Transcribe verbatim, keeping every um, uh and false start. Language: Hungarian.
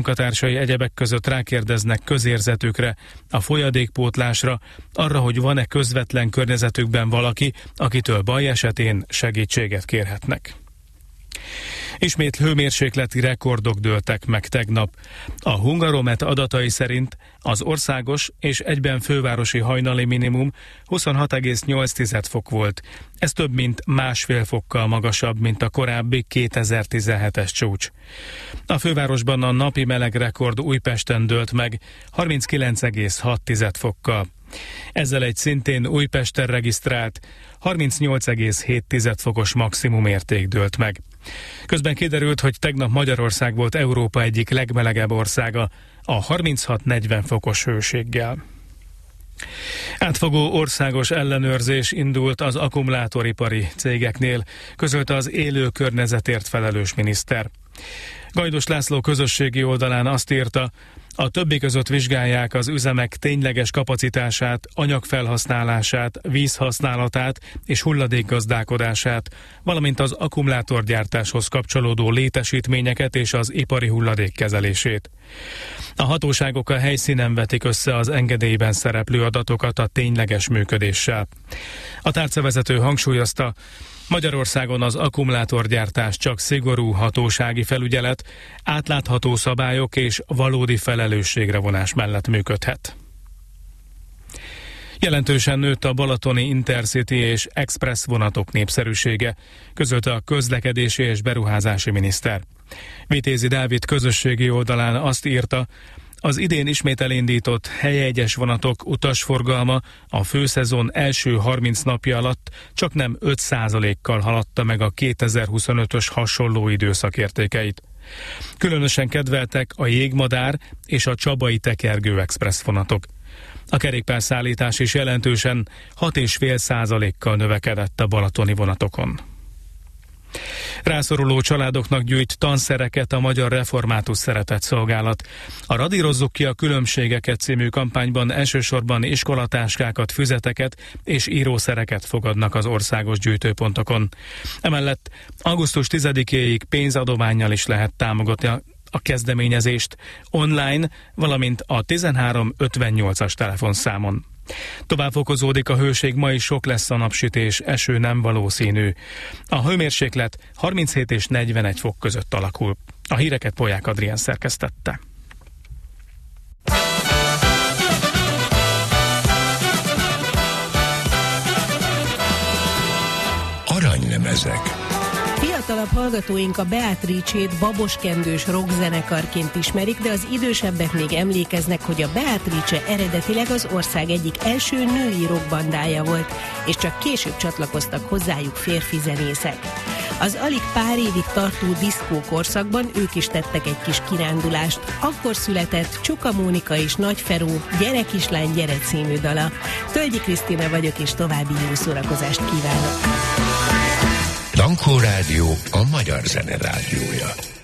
Munkatársai egyebek között rákérdeznek közérzetükre, a folyadékpótlásra, arra, hogy van-e közvetlen környezetükben valaki, akitől baj esetén segítséget kérhetnek. Ismét hőmérsékleti rekordok dőltek meg tegnap. A Hungaromet adatai szerint az országos és egyben fővárosi hajnali minimum huszonhat egész nyolc fok volt. Ez több mint másfél fokkal magasabb, mint a korábbi kétezer-tizenhetes csúcs. A fővárosban a napi meleg rekord Újpesten dőlt meg harminckilenc egész hat fokkal. Ezzel egy szintén Újpesten regisztrált harmincnyolc egész hét fokos maximum érték dőlt meg. Közben kiderült, hogy tegnap Magyarország volt Európa egyik legmelegebb országa, a harminchat negyven fokos hőséggel. Átfogó országos ellenőrzés indult az akkumulátoripari cégeknél, közölte az élő környezetért felelős miniszter. Gajdos László közösségi oldalán azt írta, a többi között vizsgálják az üzemek tényleges kapacitását, anyagfelhasználását, vízhasználatát és hulladékgazdálkodását, valamint az akkumulátorgyártáshoz kapcsolódó létesítményeket és az ipari hulladék kezelését. A hatóságok a helyszínen vetik össze az engedélyben szereplő adatokat a tényleges működéssel. A tárcavezető hangsúlyozta, Magyarországon az akkumulátorgyártás csak szigorú hatósági felügyelet, átlátható szabályok és valódi felelősségre vonás mellett működhet. Jelentősen nőtt a balatoni Intercity és Express vonatok népszerűsége, közölte a közlekedési és beruházási miniszter. Vitézi Dávid közösségi oldalán azt írta, az idén ismét elindított helyegyes vonatok utasforgalma a főszezon első harminc napja alatt csaknem öt százalékkal haladta meg a kétezer-huszonötös hasonló időszak értékeit. Különösen kedveltek a Jégmadár és a Csabai Tekergő Express vonatok. A kerékpárszállítás is jelentősen hat egész öt százalékkal növekedett a balatoni vonatokon. Rászoruló családoknak gyűjt tanszereket a Magyar Református Szeretetszolgálat. A Radírozzuk ki a különbségeket című kampányban elsősorban iskolatáskákat, füzeteket és írószereket fogadnak az országos gyűjtőpontokon. Emellett augusztus tizedikéig pénzadománnyal is lehet támogatni a kezdeményezést online, valamint a tizenhárom ötvennyolcas telefonszámon. Tovább fokozódik a hőség, ma is sok lesz a napsütés, eső nem valószínű. A hőmérséklet harminchét és negyvenegy fok között alakul. A híreket Polyák Adrián szerkesztette. Aranylemezek. Fiatalabb hallgatóink a Beatrice-t baboskendős rockzenekarként ismerik, de az idősebbek még emlékeznek, hogy a Beatrice eredetileg az ország egyik első női rockbandája volt, és csak később csatlakoztak hozzájuk férfi zenészek. Az alig pár évig tartó diszkó korszakban ők is tettek egy kis kirándulást. Akkor született Csuka Mónika és Nagy Feró Gyere kislány, gyere című dala. Tölgyi Krisztina vagyok, és további jó szórakozást kívánok! Lankó Rádió, a magyar zene rádiója.